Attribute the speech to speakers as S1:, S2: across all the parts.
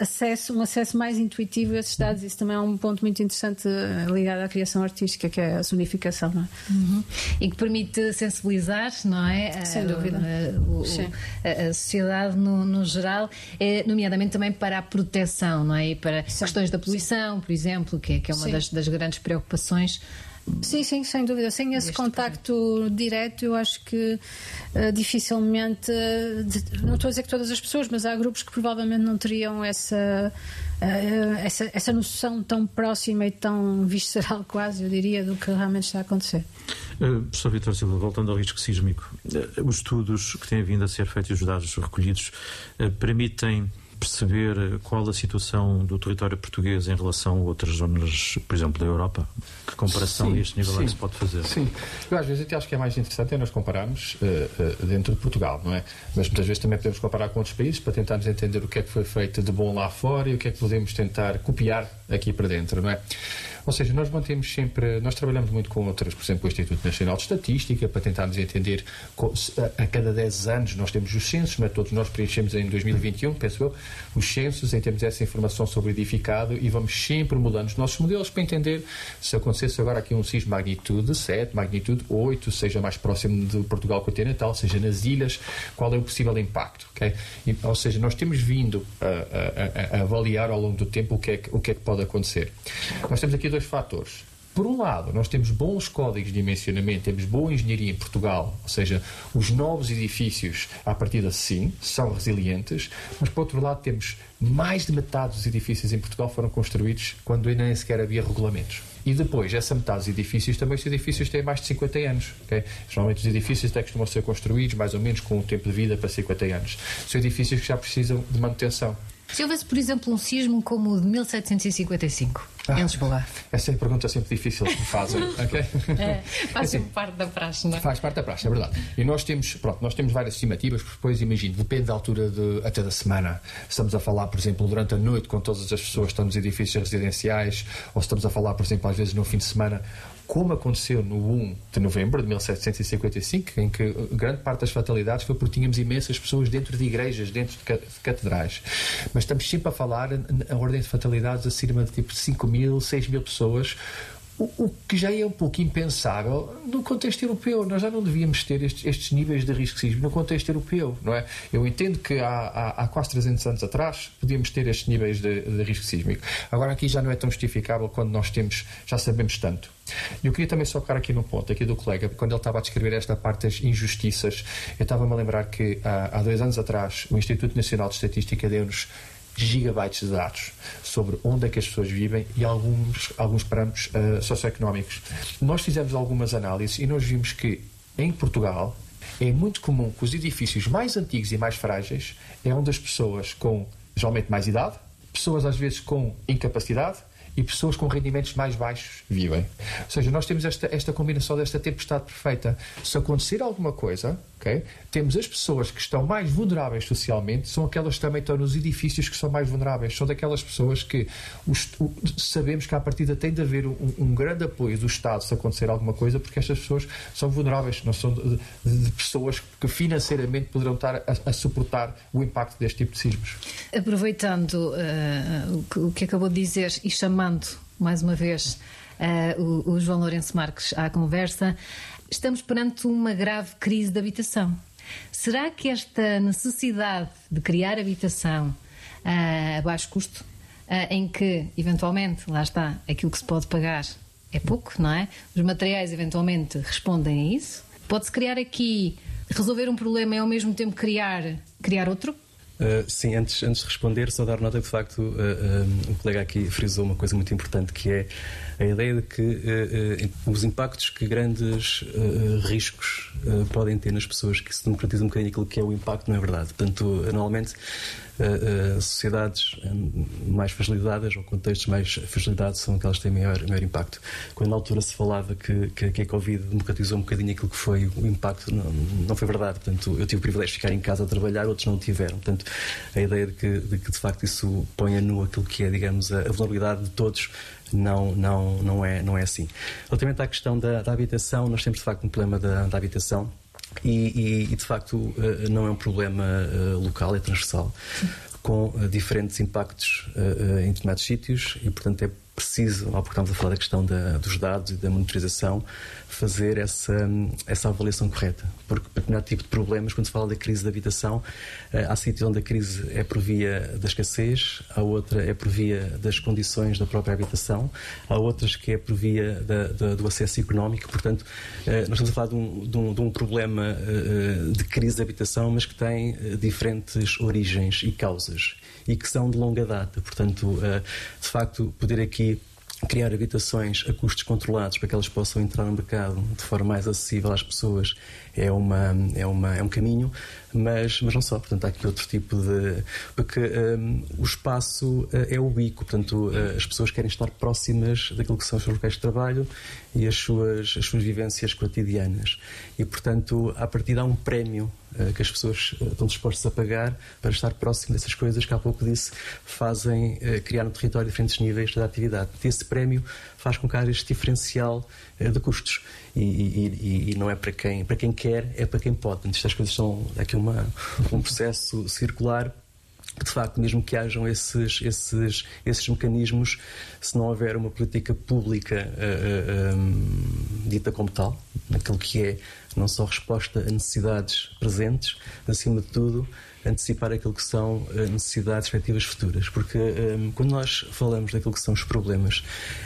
S1: um acesso mais intuitivo a esses dados. Isso também é um ponto muito interessante ligado à criação artística, que é a sonificação, não é?
S2: E que permite sensibilizar, não é?
S1: Sem dúvida.
S2: A sociedade no geral, nomeadamente também para a proteção, não é? E para questões da poluição, por exemplo, que é uma das grandes preocupações.
S1: Sim, sem dúvida. Sem esse contacto direto, eu acho que dificilmente, não estou a dizer que todas as pessoas, mas há grupos que provavelmente não teriam essa noção tão próxima e tão visceral, quase, eu diria, do que realmente está a acontecer.
S3: Professor Vítor Silva, voltando ao risco sísmico, os estudos que têm vindo a ser feitos e os dados recolhidos permitem perceber qual a situação do território português em relação a outras zonas, por exemplo, da Europa? Que comparação a este nível é que se pode fazer?
S4: Sim, eu às vezes até acho que é mais interessante nós compararmos dentro de Portugal, não é? Mas muitas vezes também podemos comparar com outros países para tentarmos entender o que é que foi feito de bom lá fora e o que é que podemos tentar copiar aqui para dentro, não é? Ou seja, nós trabalhamos muito com outras, por exemplo, o Instituto Nacional de Estatística, para tentarmos entender, a cada 10 anos nós temos os censos, não é? Todos nós preenchemos em 2021, penso eu, os censos, em termos dessa informação sobre o edificado, e vamos sempre mudando os nossos modelos para entender se acontecesse agora aqui um sismo magnitude 7, magnitude 8, seja mais próximo de Portugal continental, seja nas ilhas, qual é o possível impacto, ok? Ou seja, nós temos vindo a avaliar ao longo do tempo o que é que pode acontecer. Nós temos aqui dois fatores. Por um lado, nós temos bons códigos de dimensionamento, temos boa engenharia em Portugal, ou seja, os novos edifícios, à partida sim, são resilientes, mas por outro lado temos mais de metade dos edifícios em Portugal foram construídos quando ainda nem sequer havia regulamentos. E depois, essa metade dos edifícios, também os edifícios têm mais de 50 anos. Okay? Geralmente os edifícios até costumam ser construídos mais ou menos com um tempo de vida para 50 anos. São edifícios que já precisam de manutenção.
S2: Se houvesse, por exemplo, um sismo como o de 1755, em Lisboa?
S4: Essa é a pergunta sempre difícil que me fazem. Okay?
S2: Faz sempre parte da praxe, não é?
S4: Faz parte da praxe, é verdade. E nós temos várias estimativas, porque depois, imagino, depende da altura até da semana. Estamos a falar, por exemplo, durante a noite, com todas as pessoas que estão nos edifícios residenciais, ou estamos a falar, por exemplo, às vezes no fim de semana, como aconteceu no 1 de novembro de 1755, em que grande parte das fatalidades foi porque tínhamos imensas pessoas dentro de igrejas, dentro de catedrais. Mas estamos sempre a falar a ordem de fatalidades acima de tipo 5.000, 6.000 pessoas, o que já é um pouco impensável no contexto europeu. Nós já não devíamos ter estes níveis de risco sísmico no contexto europeu, não é? Eu entendo que há quase 300 anos atrás podíamos ter estes níveis de risco sísmico. Agora aqui já não é tão justificável quando nós já sabemos tanto. Eu queria também só tocar aqui num ponto, aqui do colega, quando ele estava a descrever esta parte das injustiças, eu estava-me a lembrar que há 2 anos atrás o Instituto Nacional de Estatística deu-nos gigabytes de dados sobre onde é que as pessoas vivem e alguns parâmetros socioeconómicos. Nós fizemos algumas análises e nós vimos que em Portugal é muito comum que os edifícios mais antigos e mais frágeis é onde as pessoas com geralmente mais idade, pessoas às vezes com incapacidade e pessoas com rendimentos mais baixos vivem. Ou seja, nós temos esta combinação desta tempestade perfeita. Se acontecer alguma coisa, okay, temos as pessoas que estão mais vulneráveis socialmente, são aquelas que também estão nos edifícios que são mais vulneráveis. São daquelas pessoas que sabemos que à partida tem de haver um grande apoio do Estado se acontecer alguma coisa, porque estas pessoas são vulneráveis, não são de pessoas que financeiramente poderão estar a suportar o impacto deste tipo de sismos.
S2: Aproveitando o que acabou de dizer e chamando mais uma vez o João Lourenço Marques à conversa, estamos perante uma grave crise de habitação. Será que esta necessidade de criar habitação a baixo custo, em que eventualmente, lá está, aquilo que se pode pagar é pouco, não é? Os materiais eventualmente respondem a isso? Pode-se criar aqui, resolver um problema e ao mesmo tempo criar outro?
S5: Sim, antes de responder, só dar nota que de facto o colega aqui frisou uma coisa muito importante, que é a ideia de que os impactos que grandes riscos podem ter nas pessoas, que se democratizam um bocadinho aquilo que é o impacto, não é verdade. Portanto, normalmente sociedades mais facilitadas ou contextos mais facilitados são aquelas que têm maior impacto. Quando na altura se falava que a Covid democratizou um bocadinho aquilo que foi o impacto, não foi verdade. Portanto, eu tive o privilégio de ficar em casa a trabalhar, outros não o tiveram. Portanto, a ideia de que de facto isso põe a nu aquilo que é, digamos, a vulnerabilidade de todos, não é assim. Relativamente à questão da habitação, nós temos de facto um problema da habitação. E de facto não é um problema local, é transversal. com diferentes impactos em determinados sítios e, portanto, é preciso, porque estamos a falar da questão dos dados e da monitorização, fazer essa avaliação correta. Porque para determinado tipo de problemas, quando se fala da crise da habitação, há sítios onde a crise é por via da escassez, há outra é por via das condições da própria habitação, há outras que é por via do acesso económico. Portanto, nós estamos a falar de um problema de crise de habitação, mas que tem diferentes origens e causas e que são de longa data. Portanto, de facto, poder aqui criar habitações a custos controlados para que elas possam entrar no mercado de forma mais acessível às pessoas é um caminho, mas não só. Portanto, há aqui outro tipo de... Porque o espaço é ubíquo, portanto, as pessoas querem estar próximas daquilo que são os seus locais de trabalho e as suas vivências cotidianas. E, portanto, a partir há um prémio que as pessoas estão dispostas a pagar para estar próximo dessas coisas que há pouco disse fazem criar no território diferentes níveis de atividade. E esse prémio faz com que haja este diferencial de custos e não é para quem quer, é para quem pode. Portanto, estas coisas são aqui um processo circular. De facto, mesmo que hajam esses mecanismos, se não houver uma política pública dita como tal, naquilo que é não só resposta a necessidades presentes, mas, acima de tudo, antecipar aquilo que são necessidades efetivas futuras. Porque quando nós falamos daquilo que são os problemas,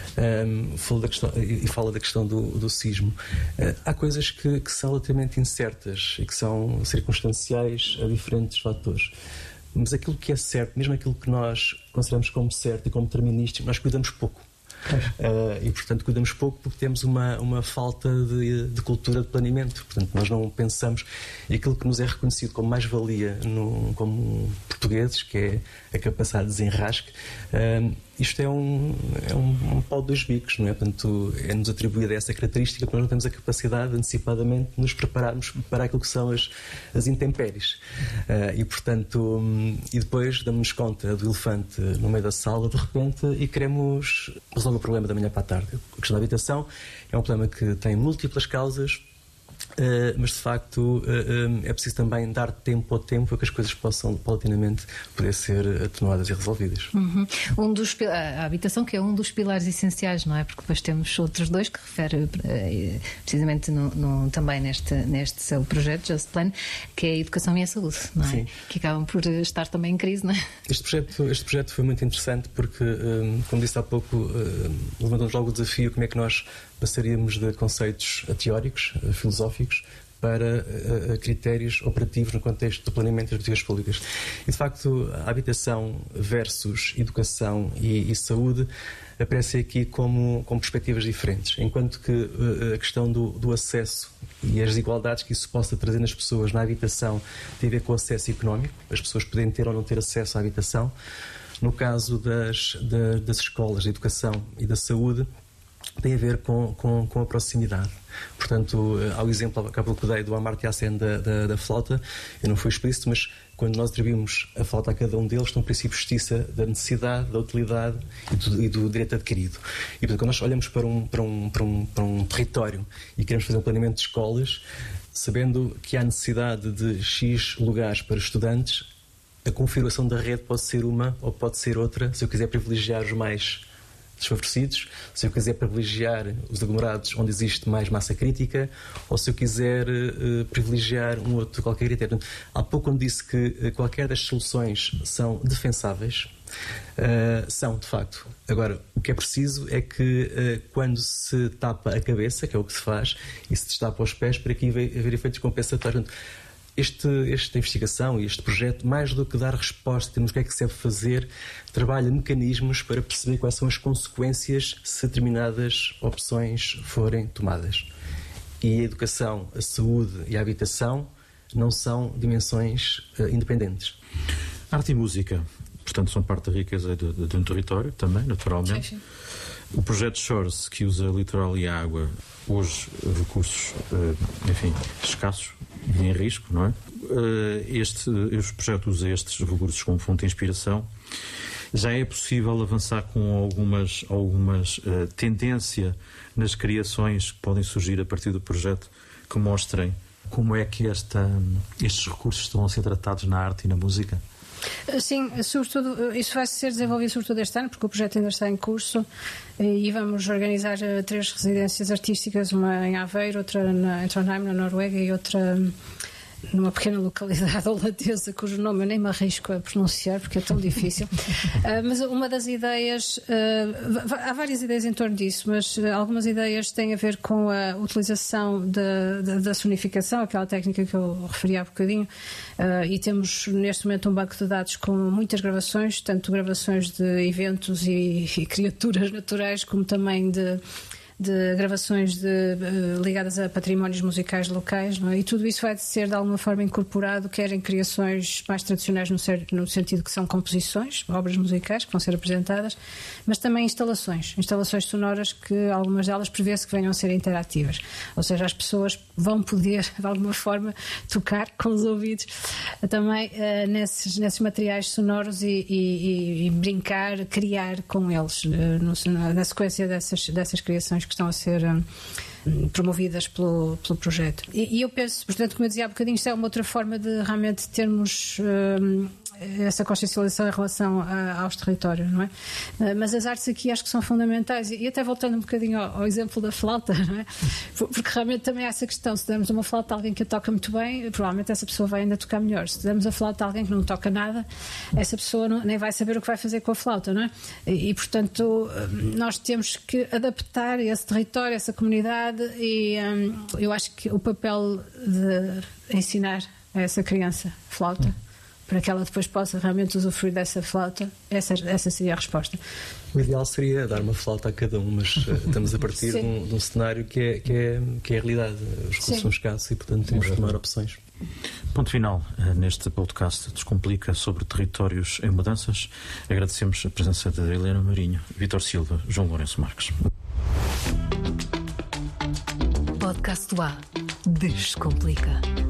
S5: fala da questão do sismo, há coisas que são relativamente incertas e que são circunstanciais a diferentes fatores. Mas aquilo que é certo, mesmo aquilo que nós consideramos como certo e como determinístico, nós cuidamos pouco. E, portanto, cuidamos pouco porque temos uma falta de cultura de planeamento. Portanto, nós não pensamos. E aquilo que nos é reconhecido como mais-valia como portugueses, que é a capacidade de desenrasque, isto é um pau de dois bicos, não é? Portanto, é-nos atribuída essa característica porque nós não temos a capacidade de antecipadamente nos prepararmos para aquilo que são as intempéries. E, portanto, e depois damos-nos conta do elefante no meio da sala, de repente, e queremos resolver o problema da manhã para a tarde. A questão da habitação é um problema que tem múltiplas causas, mas de facto é preciso também dar tempo ao tempo para que as coisas possam paulatinamente poder ser atenuadas e resolvidas.
S2: A habitação, que é um dos pilares essenciais, não é? Porque depois temos outros dois que refere precisamente também neste seu projeto, Just Plan, que é a educação e a saúde, não é? Sim. Que acabam por estar também em crise, não é?
S5: Este projeto foi muito interessante porque, como disse há pouco, levantamos logo o desafio como é que nós passaríamos de conceitos teóricos, filosóficos, para critérios operativos no contexto do planeamento das políticas públicas. E, de facto, a habitação versus educação e saúde aparecem aqui como perspectivas diferentes, enquanto que a questão do acesso e as desigualdades que isso possa trazer nas pessoas na habitação tem a ver com o acesso económico, as pessoas poderem ter ou não ter acesso à habitação. No caso das escolas de educação e da saúde, tem a ver com a proximidade. Portanto, há o exemplo que há pouco dei do Amartya Sen da flauta. Eu não fui explícito, mas quando nós atribuímos a flauta a cada um deles, tem um princípio de justiça da necessidade, da utilidade e do direito adquirido. E, portanto, quando nós olhamos para um território e queremos fazer um planeamento de escolas, sabendo que há necessidade de X lugares para estudantes, a configuração da rede pode ser uma ou pode ser outra, se eu quiser privilegiar os mais desfavorecidos, se eu quiser privilegiar os aglomerados onde existe mais massa crítica, ou se eu quiser privilegiar um outro qualquer critério. Há pouco quando disse que qualquer das soluções são defensáveis, são de facto. Agora, o que é preciso é que quando se tapa a cabeça, que é o que se faz, e se destapa os pés, para aqui haver efeitos compensatórios. Esta investigação e este projeto, mais do que dar resposta, temos o que é que se deve fazer, trabalha mecanismos para perceber quais são as consequências se determinadas opções forem tomadas. E a educação, a saúde e a habitação não são dimensões independentes.
S3: Arte e música, portanto, são parte da riqueza de um território também, naturalmente. Sim. O projeto Shores, que usa litoral e água, hoje recursos, escassos e em risco, não é? Este projeto usa estes recursos como fonte de inspiração. Já é possível avançar com algumas tendência nas criações que podem surgir a partir do projeto que mostrem como é que estes recursos estão a ser tratados na arte e na música?
S1: Sim, sobretudo, isso vai ser desenvolvido sobretudo este ano, porque o projeto ainda está em curso, e vamos organizar 3 residências artísticas, uma em Aveiro, outra em Trondheim, na Noruega, e outra numa pequena localidade holandesa cujo nome eu nem me arrisco a pronunciar porque é tão difícil. Mas uma das ideias, há várias ideias em torno disso, mas algumas ideias têm a ver com a utilização da sonificação, aquela técnica que eu referi há bocadinho, e temos neste momento um banco de dados com muitas gravações, tanto gravações de eventos e criaturas naturais, como também de gravações ligadas a patrimónios musicais locais, não é? E tudo isso vai ser de alguma forma incorporado, quer em criações mais tradicionais no sentido que são composições, obras musicais que vão ser apresentadas, mas também instalações sonoras, que algumas delas prevê-se que venham a ser interativas, ou seja, as pessoas vão poder de alguma forma tocar com os ouvidos também nesses materiais sonoros e brincar, criar com eles na sequência dessas criações que estão a ser promovidas pelo projeto. E eu penso, portanto, como eu dizia há bocadinho, isto é uma outra forma de realmente termos essa consciencialização em relação aos territórios, não é? Mas as artes aqui acho que são fundamentais, e até voltando um bocadinho ao exemplo da flauta, não é? Porque realmente também há essa questão: se damos uma flauta a alguém que a toca muito bem, provavelmente essa pessoa vai ainda tocar melhor. Se damos a flauta a alguém que não toca nada, essa pessoa nem vai saber o que vai fazer com a flauta, não é? E portanto nós temos que adaptar esse território, essa comunidade, e eu acho que o papel de ensinar a essa criança flauta, para que ela depois possa realmente usufruir dessa flauta, essa seria a resposta.
S5: O ideal seria dar uma flauta a cada um, mas estamos a partir de um cenário que é a realidade. Os recursos são escassos e, portanto, temos de tomar opções.
S3: Ponto final neste podcast Descomplica sobre territórios em mudanças. Agradecemos a presença de Helena Marinho, Vítor Silva, João Lourenço Marques.
S2: Podcast do A. Descomplica.